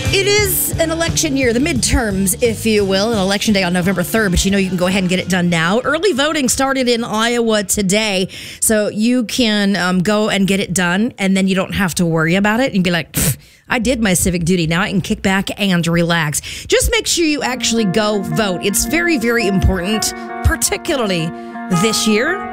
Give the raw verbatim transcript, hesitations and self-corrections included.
It is an election year, the midterms, if you will, an election day on November third, but you know you can go ahead and get it done now. Early voting started in Iowa today, so you can um, go and get it done, and then you don't have to worry about it. You can be like, I did my civic duty. Now I can kick back and relax. Just make sure you actually go vote. It's very, very important, particularly this year.